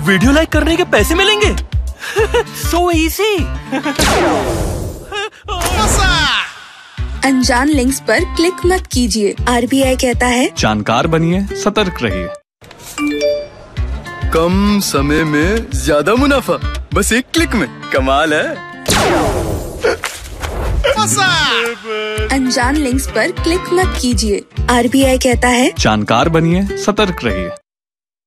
Video like करने के पैसे मिलेंगे? So easy. अनजान लिंक्स पर क्लिक मत कीजिए। RBI कहता है जानकार बनिए, सतर्क रहिए। कम समय में ज्यादा मुनाफा, बस एक क्लिक में। कमाल है। अनजान लिंक्स पर क्लिक मत कीजिए। RBI कहता है जानकार बनिए, सतर्क रहिए।